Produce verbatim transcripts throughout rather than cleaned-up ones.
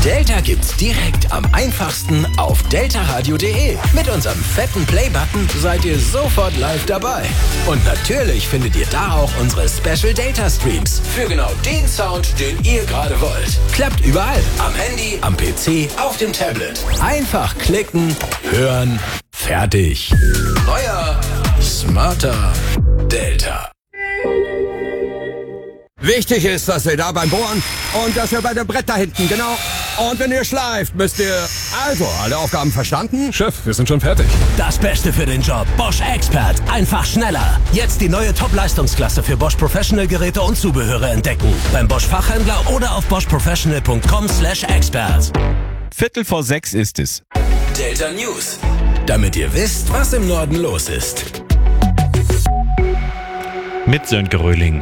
Delta gibt's direkt am einfachsten auf deltaradio punkt de. Mit unserem fetten Play-Button seid ihr sofort live dabei. Und natürlich findet ihr da auch unsere Special Delta Streams für genau den Sound, den ihr gerade wollt. Klappt überall. Am Handy, am P C, auf dem Tablet. Einfach klicken, hören, fertig. Neuer, smarter Delta. Wichtig ist, dass ihr da beim Bohren und dass ihr bei dem Brett da hinten, genau. Und wenn ihr schleift, müsst ihr... Also, alle Aufgaben verstanden? Chef, wir sind schon fertig. Das Beste für den Job. Bosch Expert. Einfach schneller. Jetzt die neue Top-Leistungsklasse für Bosch Professional-Geräte und Zubehöre entdecken. Beim Bosch Fachhändler oder auf bosch professional punkt com slash expert. Viertel vor sechs ist es. Delta News. Damit ihr wisst, was im Norden los ist. Mit Sönke Röhling.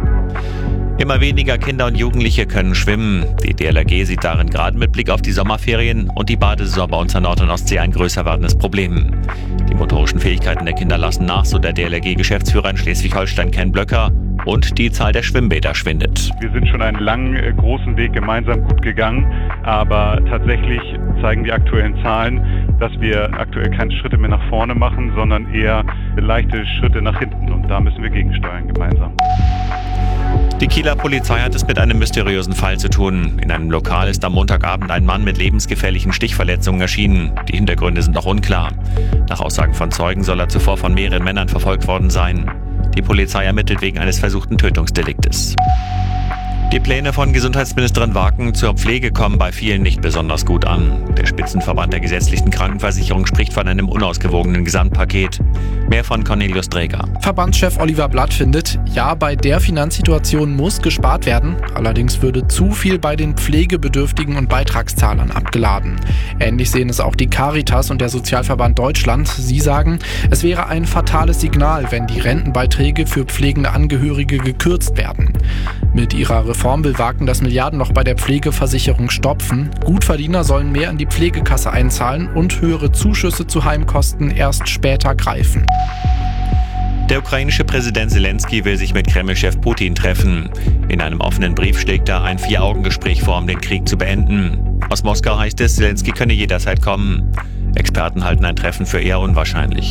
Immer weniger Kinder und Jugendliche können schwimmen. Die D L R G sieht darin gerade mit Blick auf die Sommerferien und die Badesaison bei uns an Nord- und Ostsee ein größer werdendes Problem. Die motorischen Fähigkeiten der Kinder lassen nach, so der D L R G-Geschäftsführer in Schleswig-Holstein Ken Blöcker. Und die Zahl der Schwimmbäder schwindet. Wir sind schon einen langen, großen Weg gemeinsam gut gegangen, aber tatsächlich zeigen die aktuellen Zahlen, dass wir aktuell keine Schritte mehr nach vorne machen, sondern eher leichte Schritte nach hinten. Und da müssen wir gegensteuern gemeinsam. Die Kieler Polizei hat es mit einem mysteriösen Fall zu tun. In einem Lokal ist am Montagabend ein Mann mit lebensgefährlichen Stichverletzungen erschienen. Die Hintergründe sind noch unklar. Nach Aussagen von Zeugen soll er zuvor von mehreren Männern verfolgt worden sein. Die Polizei ermittelt wegen eines versuchten Tötungsdeliktes. Die Pläne von Gesundheitsministerin Waken zur Pflege kommen bei vielen nicht besonders gut an. Der Spitzenverband der gesetzlichen Krankenversicherung spricht von einem unausgewogenen Gesamtpaket. Mehr von Cornelius Dreger. Verbandschef Oliver Blatt findet, ja, bei der Finanzsituation muss gespart werden. Allerdings würde zu viel bei den Pflegebedürftigen und Beitragszahlern abgeladen. Ähnlich sehen es auch die Caritas und der Sozialverband Deutschland. Sie sagen, es wäre ein fatales Signal, wenn die Rentenbeiträge für pflegende Angehörige gekürzt werden. Mit ihrer Reform will Waken das Milliardenloch bei der Pflegeversicherung stopfen. Gutverdiener sollen mehr in die Pflegekasse einzahlen und höhere Zuschüsse zu Heimkosten erst später greifen. Der ukrainische Präsident Zelensky will sich mit Kreml-Chef Putin treffen. In einem offenen Brief schlägt er ein Vier-Augen-Gespräch vor, um den Krieg zu beenden. Aus Moskau heißt es, Zelensky könne jederzeit kommen. Experten halten ein Treffen für eher unwahrscheinlich.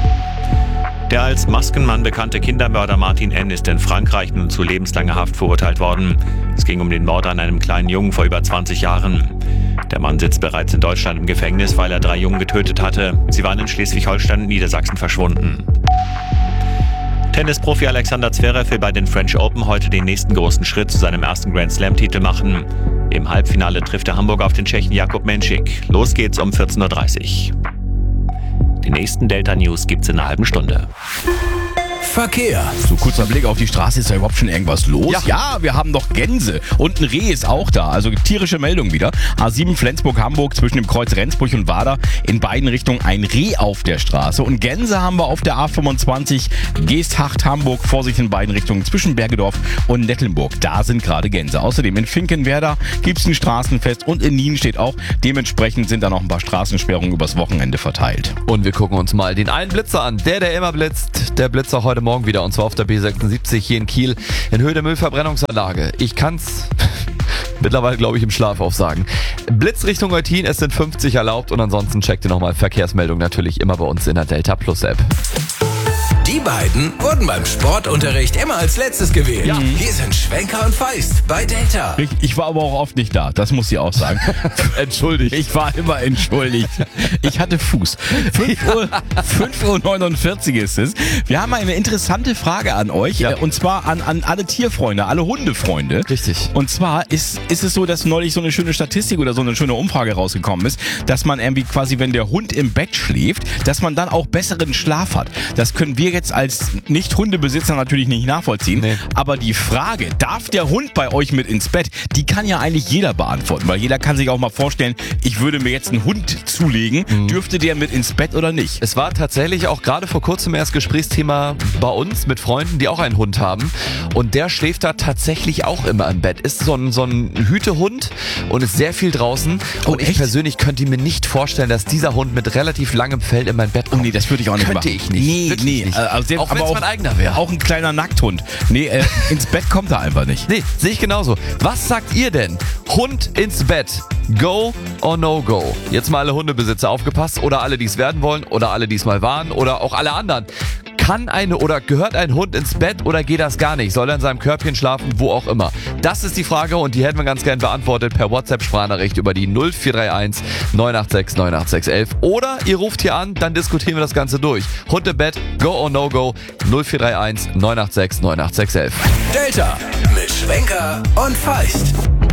Der als Maskenmann bekannte Kindermörder Martin N. ist in Frankreich nun zu lebenslanger Haft verurteilt worden. Es ging um den Mord an einem kleinen Jungen vor über zwanzig Jahren. Der Mann sitzt bereits in Deutschland im Gefängnis, weil er drei Jungen getötet hatte. Sie waren in Schleswig-Holstein und Niedersachsen verschwunden. Tennisprofi Alexander Zverev will bei den French Open heute den nächsten großen Schritt zu seinem ersten Grand Slam-Titel machen. Im Halbfinale trifft der Hamburger auf den Tschechen Jakub Menšik. Los geht's um vierzehn Uhr dreißig. Die nächsten Delta News gibt's in einer halben Stunde. Verkehr. So kurzer Blick auf die Straße, ist da überhaupt schon irgendwas los? Ja. Ja, wir haben noch Gänse und ein Reh ist auch da, also tierische Meldung wieder. A sieben Flensburg-Hamburg zwischen dem Kreuz Rendsburg und Wader, in beiden Richtungen ein Reh auf der Straße. Und Gänse haben wir auf der A fünfundzwanzig Geesthacht-Hamburg, Vorsicht in beiden Richtungen zwischen Bergedorf und Nettelnburg. Da sind gerade Gänse. Außerdem in Finkenwerder gibt's ein Straßenfest und in Nien steht auch, dementsprechend sind da noch ein paar Straßensperrungen übers Wochenende verteilt. Und wir gucken uns mal den einen Blitzer an, der, der immer blitzt, der Blitzer heute Morgen wieder, und zwar auf der B sechsundsiebzig hier in Kiel in Höhe der Müllverbrennungsanlage. Ich kann's mittlerweile, glaube ich, im Schlaf aufsagen. Blitz Richtung Eutin, es sind fünfzig erlaubt, und ansonsten checkt ihr nochmal Verkehrsmeldung natürlich immer bei uns in der Delta Plus App. Die beiden wurden beim Sportunterricht immer als letztes gewählt. Ja. Hier sind Schwenker und Feist bei Delta. Ich, ich war aber auch oft nicht da, das muss ich auch sagen. Entschuldigt. Ich war immer entschuldigt. Ich hatte Fuß. fünf Uhr neunundvierzig ist es. Wir haben eine interessante Frage an euch, Ja. äh, und zwar an, an alle Tierfreunde, alle Hundefreunde. Richtig. Und zwar ist, ist es so, dass neulich so eine schöne Statistik oder so eine schöne Umfrage rausgekommen ist, dass man irgendwie quasi, wenn der Hund im Bett schläft, dass man dann auch besseren Schlaf hat. Das können wir jetzt als Nicht-Hundebesitzer natürlich nicht nachvollziehen. Nee. Aber die Frage, darf der Hund bei euch mit ins Bett, die kann ja eigentlich jeder beantworten, weil jeder kann sich auch mal vorstellen, ich würde mir jetzt einen Hund zulegen, Mhm. dürfte der mit ins Bett oder nicht? Es war tatsächlich auch gerade vor kurzem erst Gesprächsthema bei uns mit Freunden, die auch einen Hund haben. Und der schläft da tatsächlich auch immer im Bett. Ist so ein, so ein Hütehund und ist sehr viel draußen. Oh, und ich echt? persönlich könnte mir nicht vorstellen, dass dieser Hund mit relativ langem Fell in mein Bett Oh kommt. nee, das würde ich auch nicht Könnte machen. ich nicht. Nee, Wirklich nee. nicht. Äh, Also jetzt, Auch wenn aber es mein eigener wäre. Auch ein kleiner Nackthund. Nee, äh, ins Bett kommt er einfach nicht. Nee, sehe ich genauso. Was sagt ihr denn? Hund ins Bett. Go or no go? Jetzt mal alle Hundebesitzer aufgepasst oder alle, die es werden wollen oder alle, die es mal waren oder auch alle anderen. Kann eine oder gehört ein Hund ins Bett oder geht das gar nicht? Soll er in seinem Körbchen schlafen, wo auch immer? Das ist die Frage und die hätten wir ganz gern beantwortet per WhatsApp-Sprachnachricht über die null vier drei eins neun acht sechs neun acht sechs eins eins. Oder ihr ruft hier an, dann diskutieren wir das Ganze durch. Hund im Bett, go or no go, null vier drei eins neun acht sechs neun acht sechs eins eins. Delta mit Schwenker und Feist.